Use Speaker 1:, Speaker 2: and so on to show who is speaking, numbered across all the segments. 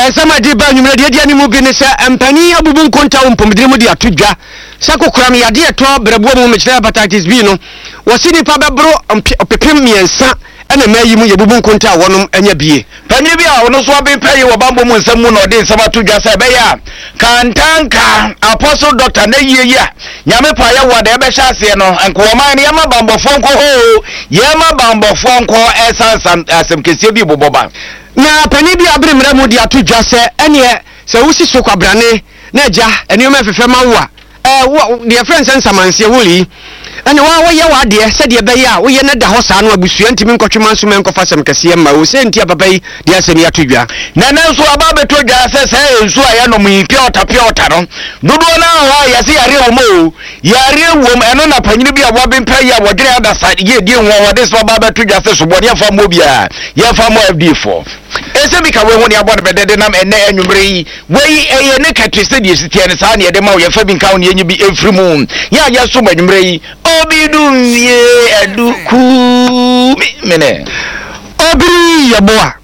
Speaker 1: Sama di ba nyumre de dia ni mu bi ne se empani abubun konta umpomdire mu di atodwa sakokram yade eto brebo mu mekire hepatitis B no wosini pa bebro opepem miensa ena mayi mu yebubun konta wonom anya bie
Speaker 2: panyi bi a wono so abepaye wo bambo mu nsam mu no de nsam atodwa se be ya kantanka apostle doctor na yiye nyame pa ya wada ebe hya ase no enkoman ne yama bambo fonko ho yama bambo fonko esan asem kese bi boboba
Speaker 1: na pani bi abremra mu di atodwa se ene se wusi so kwabrane na ja ene ma fefe ma wo a the friends and samanse woli ene wa ye wa de se de be ya wo ye na da ho sa no abusua ntimi nkotwema nso men kofa sem kase ma wo se ntia papa yi de asem ya todwa
Speaker 2: na nso aba betodwa se nso aya no mu piota no dodo na ha ya se yare wo mo yare wo eno na panyini bi abo bempa ya wodwere ada sa ye die nwo wode so aba betodwa se so bode afa mo bia ye fa mo FD4 ese bi ka we ho ne abo de bedede nam enne anwumre yi wei eye ne katwese de sitie ne sa ne de ma wo ye fa bi nka wo ne enyi bi efrimu ya so anwumre yi obidum ye eduku mene
Speaker 1: obiri yaboa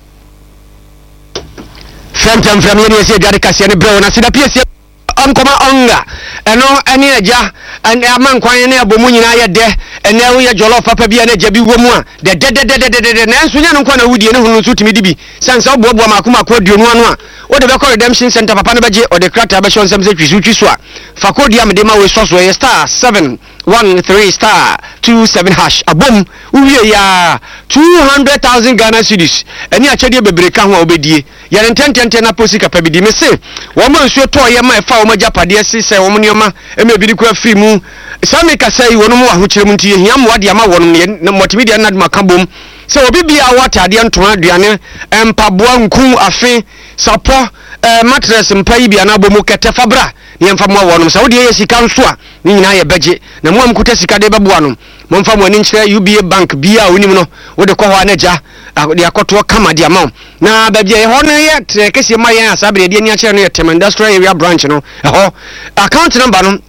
Speaker 1: femtem from ye se gari kase ne brew na sida piesie onkoma onga eno ene aja an amankwan ne abomu nyina ye de ene wo ye jollof papa bia na jabi wo mu a de na enso nya no nkwa na wudie ne hunu so timi dibi sansa oboaboa makoma ko aduonu anu a wo de be call redemption center papa ne beje o de krata be shon sem se twisu a fakodi am de ma we soso ye star 713 star 27 hash abom uwie ya 200,000 Ghana cedis eni achede bebreka ho obedie ya ntentente na posi kapa bidi me se wo ma nsuo to ye ma efa wo ma japade se se wo nioma emebidi ko afiri mu sami ka sai wono mu ahokyerem ntie hia mo wade ama wono ne multimedia na maka bom se obi bia watade ntoma aduane empaboa nku afe sapo mattress mpai bia na bomu kete fabra ne mfa mo wono se wo de ye sika nso a ni nyina ye beje na mo amkuta sika de beboa no mo mfa mo ani nkyere UBA bank bia onim no wo de ko ho anaja de akoto kama de ama na ba bia ye ho no ye kese mayen asabre de ani akere no ye Tem Industrial Area branch no ho account number no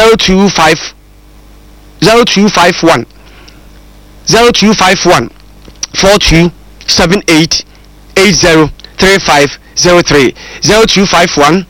Speaker 1: 0251 4278803503 0251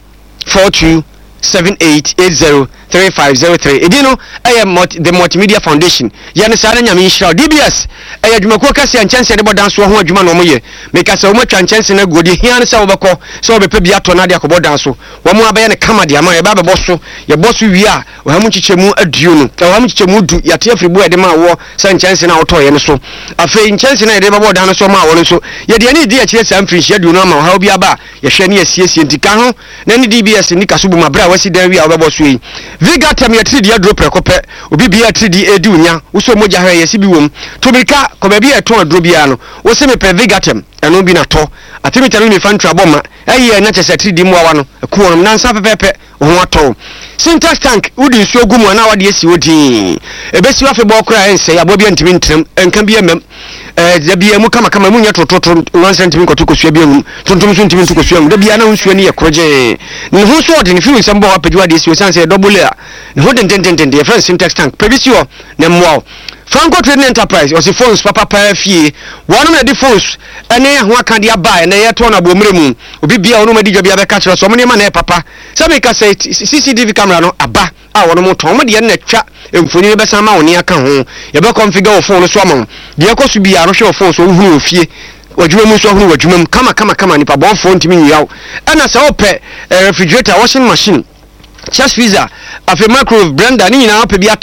Speaker 1: 4278803503 edino the multimedia foundation yani sana nyame nshira DBS adwumako kase anchanse de bodan so ho adwuma no moye make se wo matwa anchanse na godi hian se wo beko se wo bepa bia to na de akobodan so wo mo abaye ne kama de ama ye ba beboso ye boso wi a wo hamu chichemu aduo no wo hamu chichemu du ya te afri bo de ma wo se anchanse na woto ye ne so afi anchanse na de bodan so ma wo so ye de ani di a chire sam frinshi aduo no ma ha obi aba ye hwe ne asiesie ntika ho na ni DBS ni kasubu mabra wasi dan wi a wo beboso yi Vigatem ye 3D adro prekope obi bia 3D edi unya uso moja hwe ye sibi wom tobirika ko ba bia eton adro bia no wo se me pre Vigatem eno bi na to atimi tanu ni fan traboma ayi na chese 3D mu awa no kuo no nansa pepepe ho ato syntax tank udi nsuo gumu na wade esi odi ebesi wafe bo kra ense ya bo bia ntimi ntrem enka bia mem da bia mu kama mu nya tototo 1 cm ko tukosua bia mu tontom so ntimi tukosua mu da bia na nsuo ni ye kroje ne ho so odi ne fi nsamba wa pedi wade esi o sanse double a ne ho den de friend syntax tank pebisi o ne mwa Franco Trading Enterprise was phones papa pa fie one of the phones ene ho aka dia buy na ye to na bo mremu obi bia ono madi dwa be ka kire so mo ne ma na papa se me ka say CCTV camera no aba a wono mo ton mo de na twa emfoni be sama woni aka ho ye be configure wo phone so amon de ekosu bia no hwe wo phone so huru ofie wadwuma mu so huru wadwuma kama nipa bon phone timi nyaw ana se ope refrigerator washing machine chest freezer afi microwave blender ni nyina ope bia